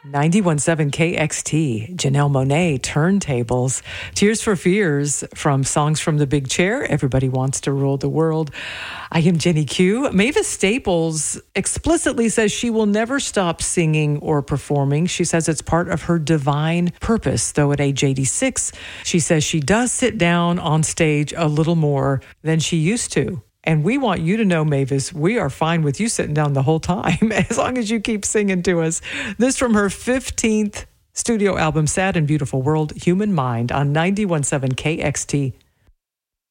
91.7 KXT, Janelle Monáe, Turntables, Tears for Fears from Songs from the Big Chair, Everybody Wants to Rule the World. I am Jenny Q. Mavis Staples explicitly says she will never stop singing or performing. She says it's part of her divine purpose, though at age 86, she says she does sit down on stage a little more than she used to. And we want you to know, Mavis, we are fine with you sitting down the whole time, as long as you keep singing to us. This from her 15th studio album, Sad and Beautiful World, Human Mind, on 91.7 KXT.